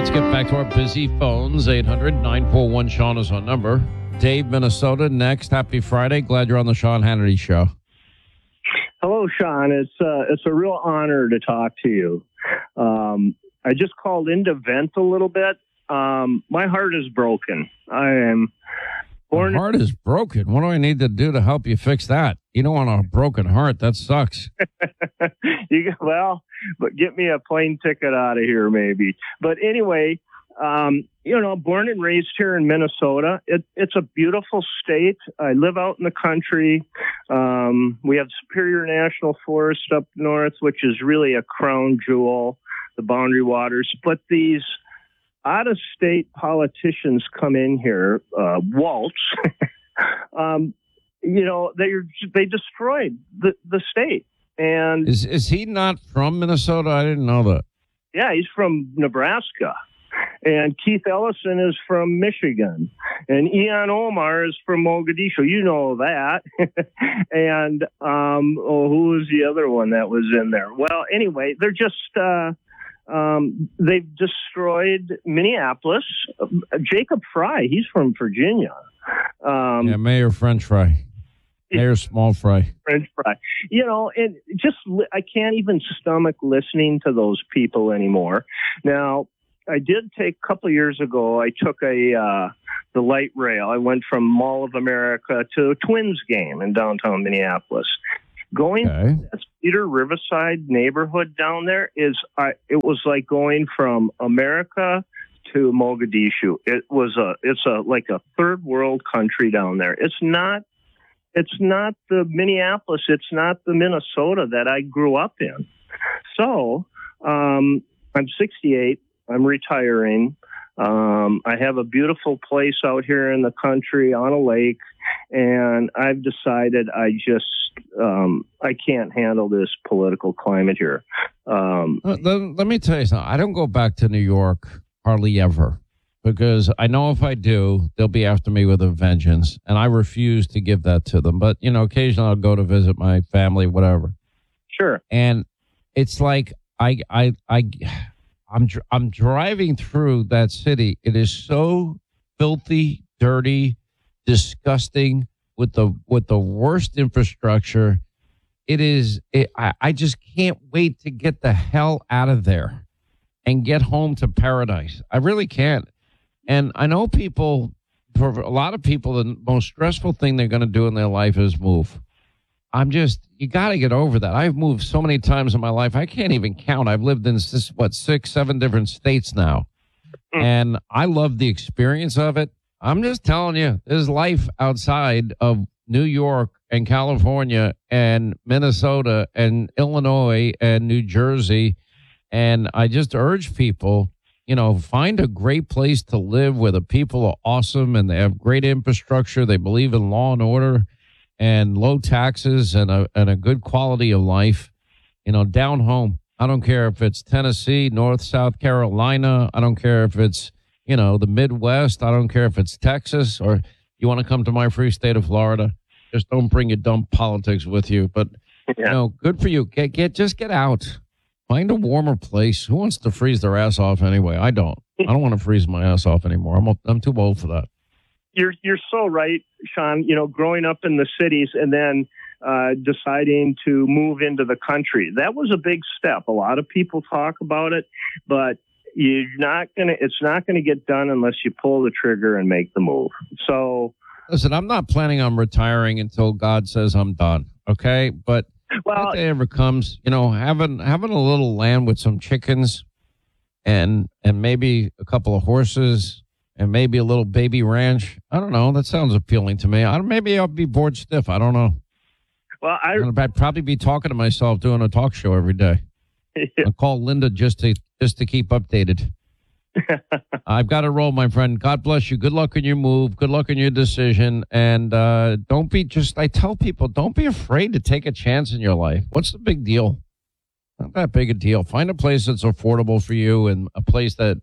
Let's get back to our busy phones. 800-941-SEAN is our number. Dave, Minnesota, next. Happy Friday. Glad you're on the Sean Hannity Show. Hello, Sean. It's a real honor to talk to you. I just called in to vent a little bit. My heart is broken. I am born. My heart is broken. What do I need to do to help you fix that? You don't want a broken heart. That sucks. But get me a plane ticket out of here, maybe. But anyway, born and raised here in Minnesota. It's a beautiful state. I live out in the country. We have Superior National Forest up north, which is really a crown jewel, the Boundary Waters. But these out-of-state politicians come in here, Waltz, they destroyed the state. And is he not from Minnesota? I didn't know that. Yeah, he's from Nebraska. And Keith Ellison is from Michigan. And Ilhan Omar is from Mogadishu. You know that. And who was the other one that was in there? Well, anyway, they're just they've destroyed Minneapolis. Jacob Fry, he's from Virginia. Mayor French Fry. Mayor Small Fry. French Fry. And I can't even stomach listening to those people anymore. Now, I did take a couple of years ago, I took the light rail. I went from Mall of America to a Twins game in downtown Minneapolis. Going to that Cedar Riverside neighborhood down there it was like going from America to Mogadishu. It's like a third world country down there. It's not the Minneapolis. It's not the Minnesota that I grew up in. So I'm 68. I'm retiring. I have a beautiful place out here in the country on a lake, and I've decided I can't handle this political climate here. Let me tell you something. I don't go back to New York hardly ever, because I know if I do, they'll be after me with a vengeance, and I refuse to give that to them. But, occasionally I'll go to visit my family, whatever. Sure. And it's like I'm driving through that city. It is so filthy, dirty, disgusting, with the worst infrastructure. I just can't wait to get the hell out of there and get home to paradise. I really can't. And I know for a lot of people, the most stressful thing they're going to do in their life is move. You got to get over that. I've moved so many times in my life, I can't even count. I've lived in 6, 7 different states now. And I love the experience of it. I'm just telling you, there's life outside of New York and California and Minnesota and Illinois and New Jersey. And I just urge people, find a great place to live where the people are awesome and they have great infrastructure. They believe in law and order and low taxes and a good quality of life, down home. I don't care if it's Tennessee, North, South Carolina. I don't care if it's, the Midwest. I don't care if it's Texas, or you want to come to my free state of Florida. Just don't bring your dumb politics with you. But, good for you. Just get out. Find a warmer place. Who wants to freeze their ass off anyway? I don't want to freeze my ass off anymore. I'm too old for that. You're so right, Sean. Growing up in the cities and then deciding to move into the country, that was a big step. A lot of people talk about it, but it's not gonna get done unless you pull the trigger and make the move. So, listen, I'm not planning on retiring until God says I'm done. Okay, but that day ever comes, having a little land with some chickens and maybe a couple of horses. And maybe a little baby ranch. I don't know. That sounds appealing to me. Maybe I'll be bored stiff. I don't know. Well, I'd probably be talking to myself doing a talk show every day. I'll call Linda just to keep updated. I've got to roll, my friend. God bless you. Good luck in your move. Good luck in your decision. And I tell people, don't be afraid to take a chance in your life. What's the big deal? Not that big a deal. Find a place that's affordable for you and a place that,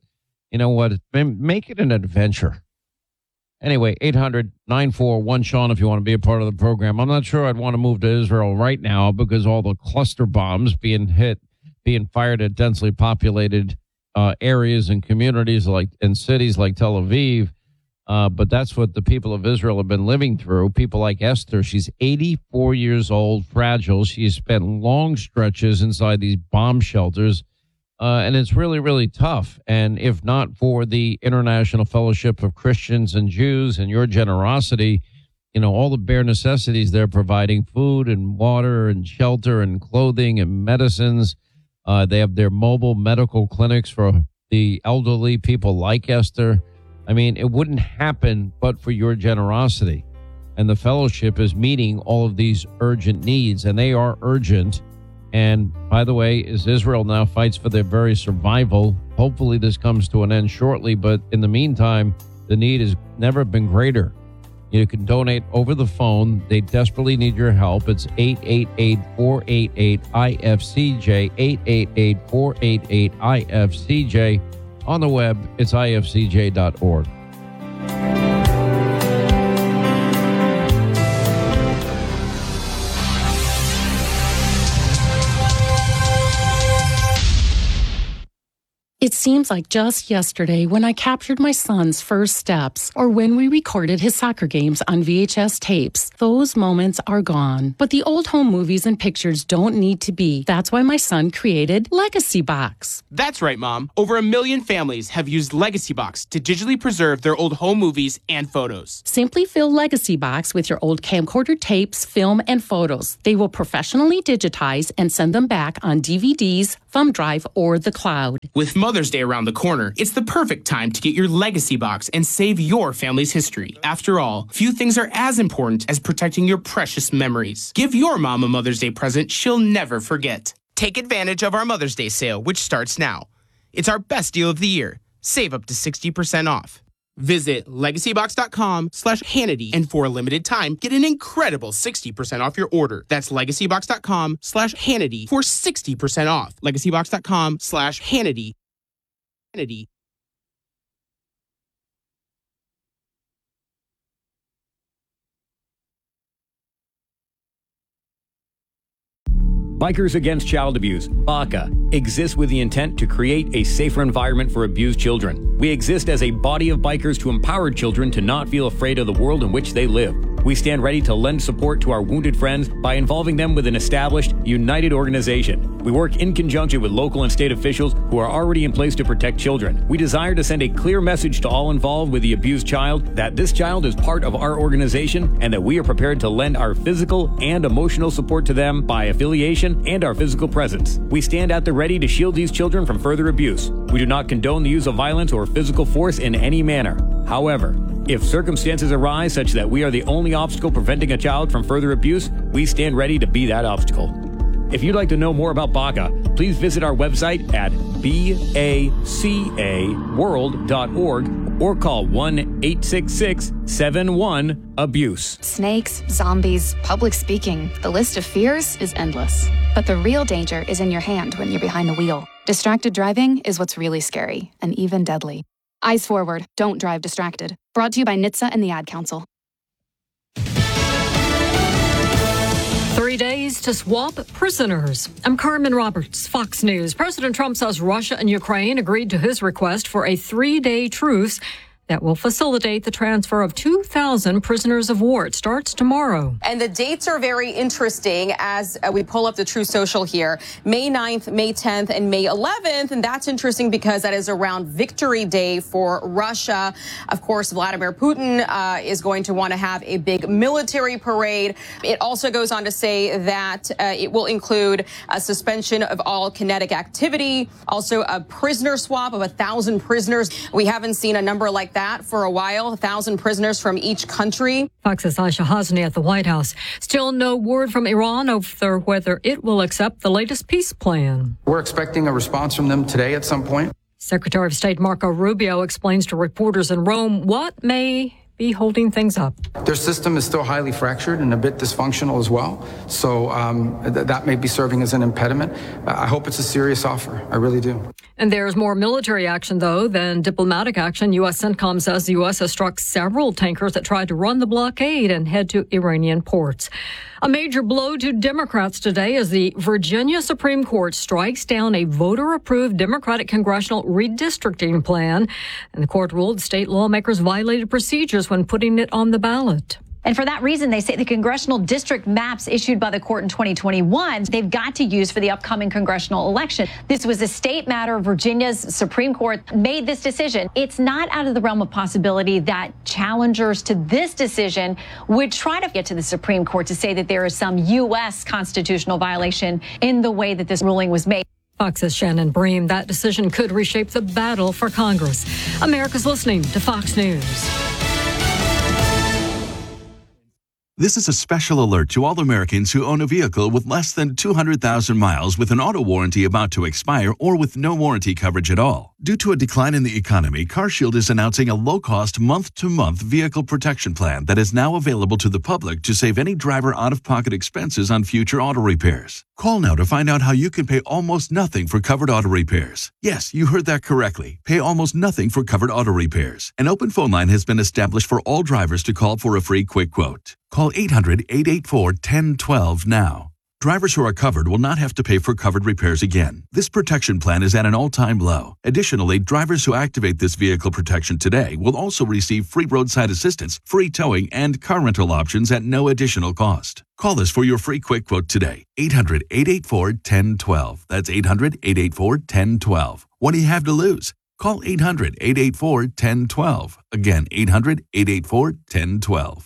make it an adventure. Anyway, 800-941-SEAN if you want to be a part of the program. I'm not sure I'd want to move to Israel right now because all the cluster bombs being fired at densely populated areas and communities in cities like Tel Aviv. But that's what the people of Israel have been living through. People like Esther, she's 84 years old, fragile. She's spent long stretches inside these bomb shelters. And it's really, really tough. And if not for the International Fellowship of Christians and Jews and your generosity, all the bare necessities they're providing, food and water and shelter and clothing and medicines. They have their mobile medical clinics for the elderly, people like Esther. I mean, it wouldn't happen but for your generosity. And the fellowship is meeting all of these urgent needs, and they are urgent. And by the way, as Israel now fights for their very survival, hopefully this comes to an end shortly. But in the meantime, the need has never been greater. You can donate over the phone. They desperately need your help. It's 888-488-IFCJ, 888-488-IFCJ. On the web, it's ifcj.org. It seems like just yesterday when I captured my son's first steps or when we recorded his soccer games on VHS tapes. Those moments are gone. But the old home movies and pictures don't need to be. That's why my son created Legacy Box. That's right, Mom. Over 1 million families have used Legacy Box to digitally preserve their old home movies and photos. Simply fill Legacy Box with your old camcorder tapes, film, and photos. They will professionally digitize and send them back on DVDs, thumb drive, or the cloud. With Mother's Day around the corner, it's the perfect time to get your Legacy Box and save your family's history. After all, few things are as important as protecting your precious memories. Give your mom a Mother's Day present she'll never forget. Take advantage of our Mother's Day sale, which starts now. It's our best deal of the year. Save up to 60% off. Visit legacybox.com/Hannity, and for a limited time, get an incredible 60% off your order. That's legacybox.com/Hannity for 60% off. legacybox.com/Hannity. Hannity. Bikers Against Child Abuse, BACA, exists with the intent to create a safer environment for abused children. We exist as a body of bikers to empower children to not feel afraid of the world in which they live. We stand ready to lend support to our wounded friends by involving them with an established, united organization. We work in conjunction with local and state officials who are already in place to protect children. We desire to send a clear message to all involved with the abused child that this child is part of our organization and that we are prepared to lend our physical and emotional support to them by affiliation and our physical presence. We stand at the ready to shield these children from further abuse. We do not condone the use of violence or physical force in any manner. However, if circumstances arise such that we are the only obstacle preventing a child from further abuse, we stand ready to be that obstacle. If you'd like to know more about BACA, please visit our website at bacaworld.org or call 1-866-71-ABUSE. Snakes, zombies, public speaking. The list of fears is endless. But the real danger is in your hand when you're behind the wheel. Distracted driving is what's really scary and even deadly. Eyes forward. Don't drive distracted. Brought to you by NHTSA and the Ad Council. 3 days to swap prisoners. I'm Carmen Roberts, Fox News. President Trump says Russia and Ukraine agreed to his request for a 3-day truce that will facilitate the transfer of 2,000 prisoners of war. It starts tomorrow. And the dates are very interesting as we pull up the True Social here. May 9th, May 10th, and May 11th. And that's interesting because that is around Victory Day for Russia. Of course, Vladimir Putin is going to want to have a big military parade. It also goes on to say that it will include a suspension of all kinetic activity, also a prisoner swap of 1,000 prisoners. We haven't seen a number like that for a while, 1,000 prisoners from each country. Fox's Aisha Hasni at the White House. Still no word from Iran over whether it will accept the latest peace plan. We're expecting a response from them today at some point. Secretary of State Marco Rubio explains to reporters in Rome what may be holding things up. Their system is still highly fractured and a bit dysfunctional as well. So that may be serving as an impediment. I hope it's a serious offer. I really do. And there's more military action, though, than diplomatic action. U.S. CENTCOM says the U.S. has struck several tankers that tried to run the blockade and head to Iranian ports. A major blow to Democrats today as the Virginia Supreme Court strikes down a voter-approved Democratic congressional redistricting plan. And the court ruled state lawmakers violated procedures when putting it on the ballot. And for that reason, they say the congressional district maps issued by the court in 2021, they've got to use for the upcoming congressional election. This was a state matter. Virginia's Supreme Court made this decision. It's not out of the realm of possibility that challengers to this decision would try to get to the Supreme Court to say that there is some U.S. constitutional violation in the way that this ruling was made. Fox's Shannon Bream. That decision could reshape the battle for Congress. America's listening to Fox News. This is a special alert to all Americans who own a vehicle with less than 200,000 miles with an auto warranty about to expire or with no warranty coverage at all. Due to a decline in the economy, CarShield is announcing a low-cost month-to-month vehicle protection plan that is now available to the public to save any driver out-of-pocket expenses on future auto repairs. Call now to find out how you can pay almost nothing for covered auto repairs. Yes, you heard that correctly. Pay almost nothing for covered auto repairs. An open phone line has been established for all drivers to call for a free quick quote. Call 800-884-1012 now. Drivers who are covered will not have to pay for covered repairs again. This protection plan is at an all-time low. Additionally, drivers who activate this vehicle protection today will also receive free roadside assistance, free towing, and car rental options at no additional cost. Call us for your free quick quote today. 800-884-1012. That's 800-884-1012. What do you have to lose? Call 800-884-1012. Again, 800-884-1012.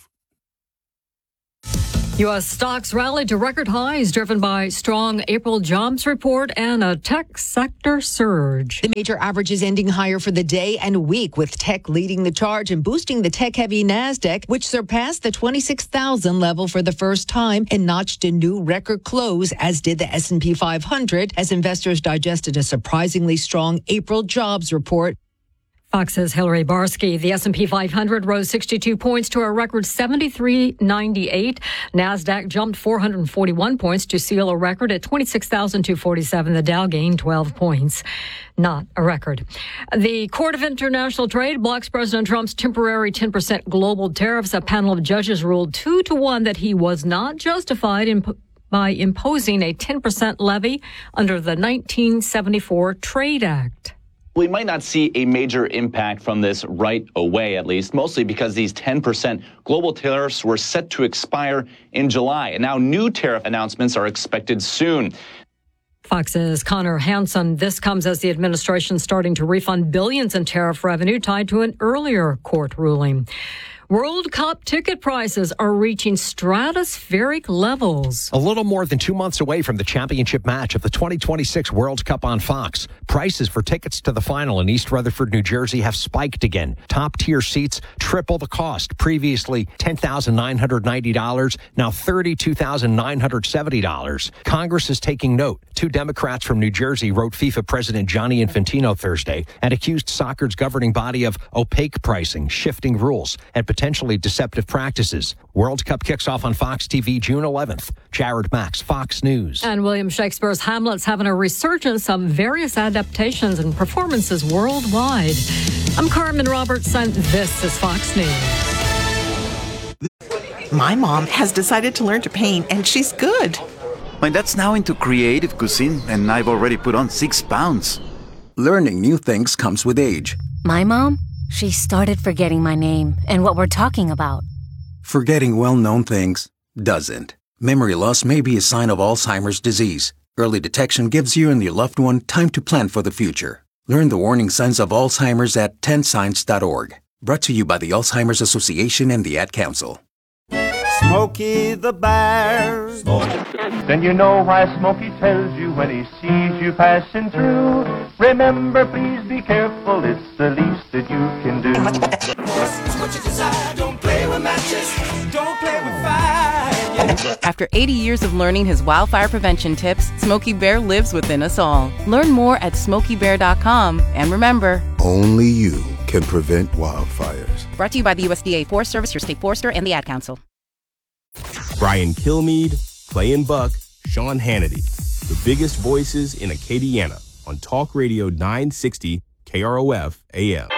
U.S. stocks rallied to record highs, driven by strong April jobs report and a tech sector surge. The major averages ending higher for the day and week, with tech leading the charge and boosting the tech-heavy NASDAQ, which surpassed the 26,000 level for the first time and notched a new record close, as did the S&P 500, as investors digested a surprisingly strong April jobs report. Fox's Hillary Barsky. The S&P 500 rose 62 points to a record 73.98. NASDAQ jumped 441 points to seal a record at 26,247. The Dow gained 12 points. Not a record. The Court of International Trade blocks President Trump's temporary 10% global tariffs. A panel of judges ruled 2-1 that he was not justified by imposing a 10% levy under the 1974 Trade Act. We might not see a major impact from this right away, at least, mostly because these 10% global tariffs were set to expire in July, and now new tariff announcements are expected soon. Fox's Connor Hansen. This comes as the administration starting to refund billions in tariff revenue tied to an earlier court ruling. World Cup ticket prices are reaching stratospheric levels. A little more than 2 months away from the championship match of the 2026 World Cup on Fox. Prices for tickets to the final in East Rutherford, New Jersey have spiked again. Top-tier seats triple the cost. Previously $10,990, now $32,970. Congress is taking note. 2 Democrats from New Jersey wrote FIFA President Gianni Infantino Thursday and accused soccer's governing body of opaque pricing, shifting rules, and potentially deceptive practices. World Cup kicks off on Fox TV June 11th. Jared Max, Fox News. And William Shakespeare's Hamlet's having a resurgence of various adaptations and performances worldwide. I'm Carmen Roberts, and this is Fox News. My mom has decided to learn to paint, and she's good. My dad's now into creative cuisine, and I've already put on 6 pounds. Learning new things comes with age. My mom? She started forgetting my name and what we're talking about. Forgetting well-known things doesn't. Memory loss may be a sign of Alzheimer's disease. Early detection gives you and your loved one time to plan for the future. Learn the warning signs of Alzheimer's at 10signs.org. Brought to you by the Alzheimer's Association and the Ad Council. Smokey the Bear. Then you know why Smokey tells you when he sees you passing through. Remember, please be careful, it's the least that you can do. What you desire, don't play with matches, don't play with fire. After 80 years of learning his wildfire prevention tips, Smokey Bear lives within us all. Learn more at SmokeyBear.com. And remember, only you can prevent wildfires. Brought to you by the USDA Forest Service, your state forester, and the Ad Council. Brian Kilmeade, Clay and Buck, Sean Hannity. The biggest voices in Acadiana on Talk Radio 960 KROF AM.